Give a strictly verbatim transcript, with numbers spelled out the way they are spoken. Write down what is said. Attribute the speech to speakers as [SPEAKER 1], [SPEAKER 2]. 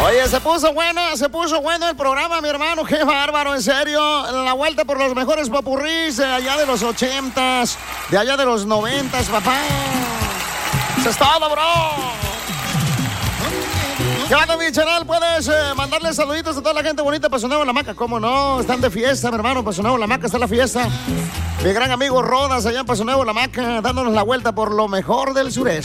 [SPEAKER 1] Oye, se puso bueno, se puso bueno el programa, mi hermano. Qué bárbaro, en serio. La vuelta por los mejores popurrís de allá de los ochentas, de allá de los noventas, papá. Eso es todo, bro. ¿Qué onda, mi chanal? ¿Puedes eh, mandarle saluditos a toda la gente bonita de Paso Nuevo La Maca? ¿Cómo no? Están de fiesta, mi hermano. Paso Nuevo La Maca está en la fiesta. Mi gran amigo Rodas allá en Paso Nuevo La Maca, dándonos la vuelta por lo mejor del sureste.